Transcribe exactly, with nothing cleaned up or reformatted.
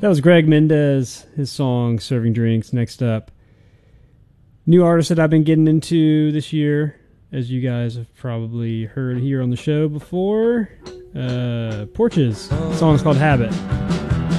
That was Greg Mendez, his song Serving Drinks. Next up, new artist that I've been getting into this year, as you guys have probably heard here on the show before. Uh, Porches. The song's called Habit.